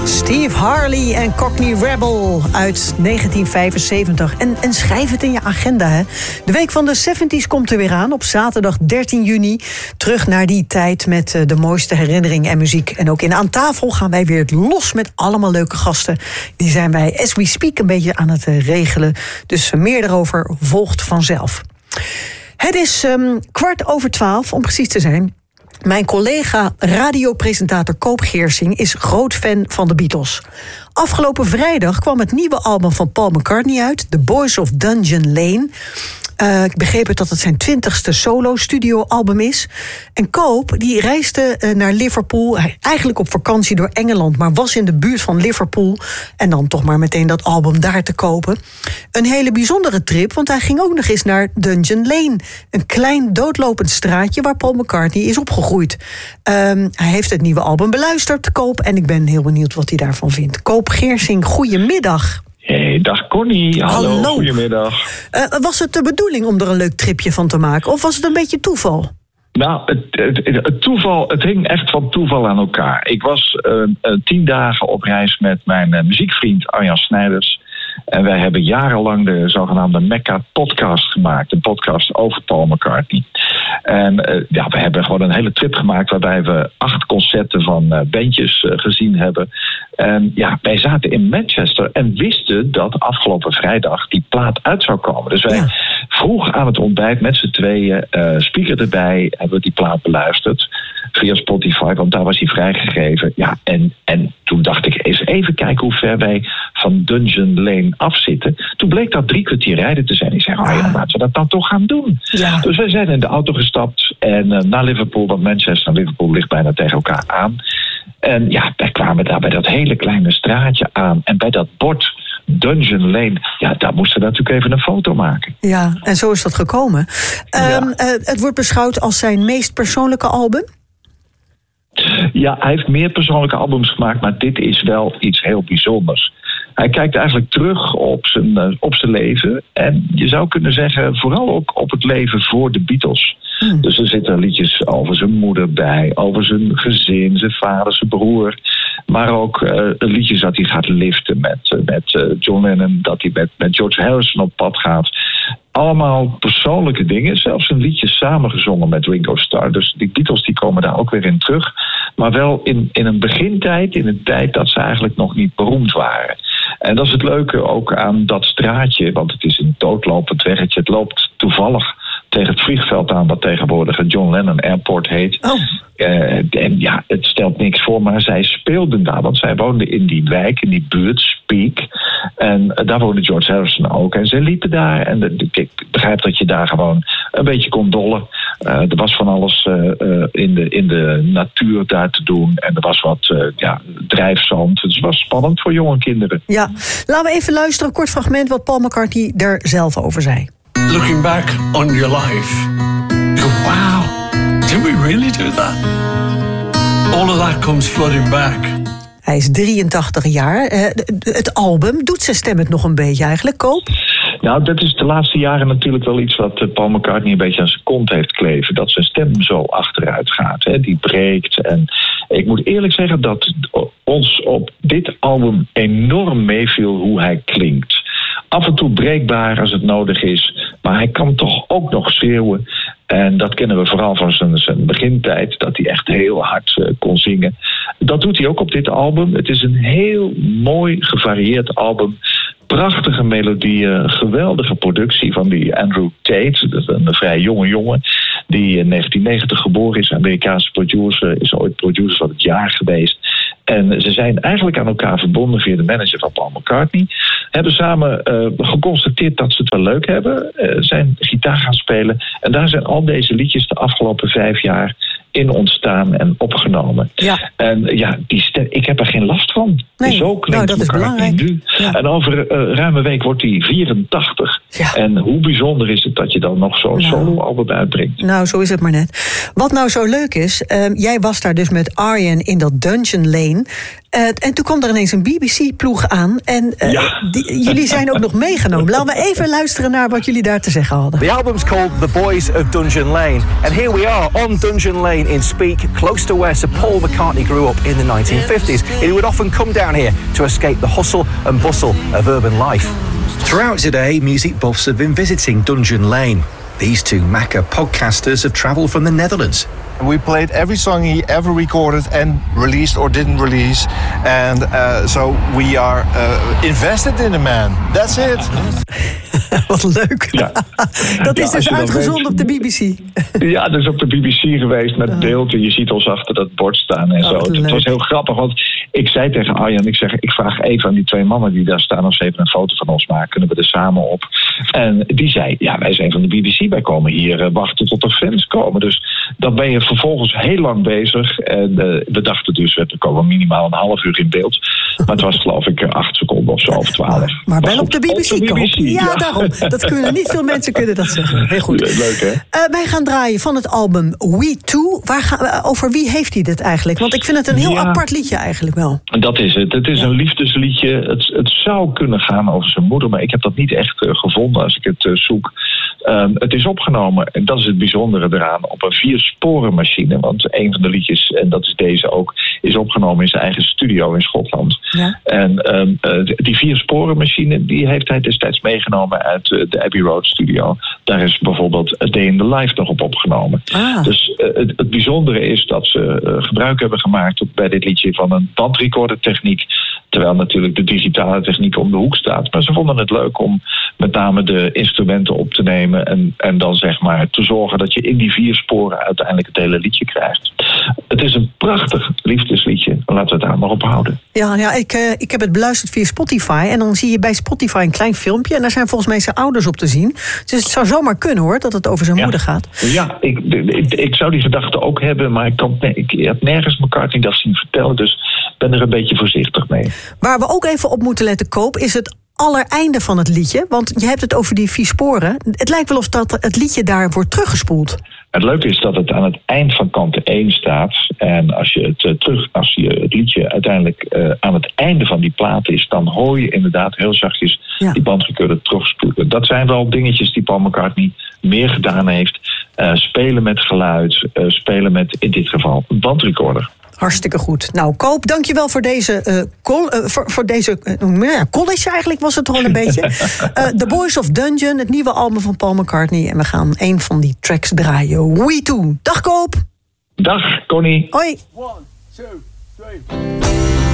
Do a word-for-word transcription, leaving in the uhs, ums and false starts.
Steve Harley en Cockney Rebel uit negentien vijfenzeventig. En, en schrijf het in je agenda, hè. De week van de zeventig komt er weer aan op zaterdag dertien juni. Terug naar die tijd met uh, de mooiste herinneringen en muziek. En ook in Aan Tafel gaan wij weer los met allemaal leuke gasten. Die zijn wij, as we speak, een beetje aan het uh, regelen. Dus uh, meer erover volgt vanzelf. Het is um, kwart over twaalf, om precies te zijn. Mijn collega radiopresentator Koop Geersing is groot fan van de Beatles. Afgelopen vrijdag kwam het nieuwe album van Paul McCartney uit, The Boys of Dungeon Lane. Uh, ik begreep het dat het zijn twintigste solo-studio-album is. En Koop, die reisde uh, naar Liverpool, eigenlijk op vakantie door Engeland, maar was in de buurt van Liverpool. En dan toch maar meteen dat album daar te kopen. Een hele bijzondere trip, want hij ging ook nog eens naar Dungeon Lane. Een klein doodlopend straatje waar Paul McCartney is opgegroeid. Um, hij heeft het nieuwe album beluisterd, Koop, en ik ben heel benieuwd wat hij daarvan vindt. Koop Geersing, goedemiddag. Hey, dag Connie, hallo, hallo. Goedemiddag. Uh, was het de bedoeling om er een leuk tripje van te maken, of was het een beetje toeval? Nou, het, het, het toeval, het hing echt van toeval aan elkaar. Ik was uh, uh, tien dagen op reis met mijn uh, muziekvriend Arjan Snijders. En wij hebben jarenlang de zogenaamde Mecca-podcast gemaakt. Een podcast over Paul McCartney. En uh, ja, we hebben gewoon een hele trip gemaakt waarbij we acht concerten van uh, bandjes uh, gezien hebben. En ja, wij zaten in Manchester en wisten dat afgelopen vrijdag die plaat uit zou komen. Dus wij ja. vroeg aan het ontbijt met z'n tweeën, uh, speaker erbij, hebben we die plaat beluisterd via Spotify, want daar was hij vrijgegeven. Ja, en, en toen dacht ik eens even kijken hoe ver wij van Dungeon Lane afzitten. Toen bleek dat drie kwartier rijden te zijn. Ik zei, oh ja, laten we dat dan toch gaan doen. Ja. Dus wij zijn in de auto gestapt en uh, naar Liverpool, want Manchester en Liverpool ligt bijna tegen elkaar aan. En ja, wij kwamen daar bij dat hele kleine straatje aan. En bij dat bord Dungeon Lane, ja, daar moesten we natuurlijk even een foto maken. Ja, en zo is dat gekomen. Ja. Um, uh, het wordt beschouwd als zijn meest persoonlijke album? Ja, hij heeft meer persoonlijke albums gemaakt, maar dit is wel iets heel bijzonders. Hij kijkt eigenlijk terug op zijn, uh, op zijn leven. En je zou kunnen zeggen, vooral ook op het leven voor de Beatles. Hmm. Dus er zitten liedjes over zijn moeder bij, over zijn gezin, zijn vader, zijn broer. Maar ook uh, liedjes dat hij gaat liften met, uh, met uh, John Lennon, dat hij met, met George Harrison op pad gaat. Allemaal persoonlijke dingen. Zelfs een liedje samengezongen met Ringo Starr. Dus die Beatles die komen daar ook weer in terug. Maar wel in, in een begintijd, in een tijd dat ze eigenlijk nog niet beroemd waren. En dat is het leuke ook aan dat straatje, want het is een doodlopend weggetje. Het loopt toevallig tegen het vliegveld aan, wat tegenwoordig het John Lennon Airport heet. Oh. Uh, en ja, het stelt niks voor, maar zij speelden daar, want zij woonden in die wijk, in die buurt, Speak. En uh, daar woonde George Harrison ook. En zij liepen daar en de, de, ik begrijp dat je daar gewoon een beetje kon dollen. Uh, er was van alles uh, uh, in, de, in de natuur daar te doen. En er was wat uh, ja, drijfzand. Dus het was spannend voor jonge kinderen. Ja, laten we even luisteren, een kort fragment wat Paul McCartney er zelf over zei. Looking back on your life, you go, wow, did we really do that? All of that comes flooding back. Hij is drieëntachtig jaar. Uh, het album, doet zijn stem het nog een beetje eigenlijk, Koop? Nou, dat is de laatste jaren natuurlijk wel iets wat Paul McCartney een beetje aan zijn kont heeft kleven. Dat zijn stem zo achteruit gaat. Hè. Die breekt. En ik moet eerlijk zeggen dat ons op dit album enorm meeviel hoe hij klinkt. Af en toe breekbaar als het nodig is. Maar hij kan toch ook nog schreeuwen. En dat kennen we vooral van zijn, zijn begintijd. Dat hij echt heel hard uh, kon zingen. Dat doet hij ook op dit album. Het is een heel mooi gevarieerd album. Prachtige melodieën, geweldige productie van die Andrew Tate. Dat is een vrij jonge jongen die in negentien negentig geboren is. Amerikaanse producer, is ooit producer van het jaar geweest. En ze zijn eigenlijk aan elkaar verbonden via de manager van Paul McCartney. Hebben samen uh, geconstateerd dat ze het wel leuk hebben. Uh, zijn gitaar gaan spelen. En daar zijn al deze liedjes de afgelopen vijf jaar in ontstaan en opgenomen. Ja. En ja, die stem, ik heb er geen last van. Nee, zo klinkt nou, dat is belangrijk. nu. Ja. En over uh, ruim een week wordt hij vierentachtig. Ja. En hoe bijzonder is het dat je dan nog zo'n Nou. solo-album uitbrengt? Nou, zo is het maar net. Wat nou zo leuk is, uh, jij was daar dus met Arjen in dat Dungeon Lane. Uh, en toen kwam er ineens een B B C-ploeg aan. En uh, Ja. die, jullie zijn ook nog meegenomen. Laten we even luisteren naar wat jullie daar te zeggen hadden. The album's called The Boys of Dungeon Lane. And here we are on Dungeon Lane in Speke, close to where Sir Paul McCartney grew up in the nineteen fifties. He would often come down here to escape the hustle and bustle of urban life. Throughout today, music buffs have been visiting Dungeon Lane. These two Macca podcasters have travelled from the Netherlands. We played every song he ever recorded and released or didn't release. And uh, so we are uh, invested in the man. That's it. Wat leuk. Ja. Dat Ja, is als dus je dan uitgezonden weet- op de B B C. Ja, dat is op de B B C geweest met beeld. En je ziet ons achter dat bord staan en Oh, zo. wat Het leuk. was heel grappig, want ik zei tegen Arjan... ik zeg, ik vraag even aan die twee mannen die daar staan... of ze even een foto van ons maken. Kunnen we er samen op? En die zei, ja, wij zijn van de B B C. Wij komen hier uh, wachten tot er fans komen. Dus dan ben je vervolgens heel lang bezig. En uh, we dachten dus, we komen minimaal een half uur in beeld. Maar het was geloof ik acht seconden of zo, of twaalf. Maar, maar wel goed, op de B B C, Koop. Ja, daarom. Dat kunnen niet veel mensen kunnen dat zeggen. Heel goed. Leuk, hè? Uh, wij gaan draaien van het album We Two. Waar gaan, uh, over wie heeft hij dit eigenlijk? Want ik vind het een heel Ja. apart liedje eigenlijk wel. Dat is het. Het is een liefdesliedje. Het, het zou kunnen gaan over zijn moeder, maar ik heb dat niet echt uh, gevonden als ik het uh, zoek. Um, het is opgenomen, en dat is het bijzondere eraan, op een viersporenmachine. Want een van de liedjes, en dat is deze ook, is opgenomen in zijn eigen studio in Schotland. Ja. En um, uh, die viersporenmachine, die heeft hij destijds meegenomen uit uh, de Abbey Road studio. Daar is bijvoorbeeld A Day in the Life nog op opgenomen. Ah. Dus uh, het, het bijzondere is dat ze uh, gebruik hebben gemaakt bij dit liedje van een bandrecorder techniek. Terwijl natuurlijk de digitale techniek om de hoek staat. Maar ze vonden het leuk om met name de instrumenten op te nemen. En, en dan zeg maar te zorgen dat je in die vier sporen uiteindelijk het hele liedje krijgt. Het is een prachtig liefdesliedje. Laten we het daar maar op houden. Ja, ja ik, uh, ik heb het beluisterd via Spotify. En dan zie je bij Spotify een klein filmpje. En daar zijn volgens mij zijn ouders op te zien. Dus het zou zomaar kunnen hoor, dat het over zijn Ja. moeder gaat. Ja, ik, ik, ik zou die gedachte ook hebben. Maar ik, kan, ik heb nergens McCartney dat zien vertellen. Dus ben er een beetje voorzichtig mee. Waar we ook even op moeten letten, Koop, is het allereinde van het liedje. Want je hebt het over die vier sporen. Het lijkt wel of dat het liedje daar wordt teruggespoeld. Het leuke is dat het aan het eind van kant één staat. En als je het, uh, terug, als je het liedje uiteindelijk uh, aan het einde van die plaat is, dan hoor je inderdaad heel zachtjes Ja. die bandrecorder terugspoelen. Dat zijn wel dingetjes die Paul McCartney meer gedaan heeft. Uh, spelen met geluid, uh, spelen met in dit geval een bandrecorder. Hartstikke goed. Nou, Koop, dankjewel voor deze, uh, col- uh, voor, voor deze uh, ja, college eigenlijk was het toch wel een beetje. Uh, The Boys of Dungeon, het nieuwe album van Paul McCartney. En we gaan een van die tracks draaien. We Two. Dag Koop. Dag, Connie. Hoi. One, two, three.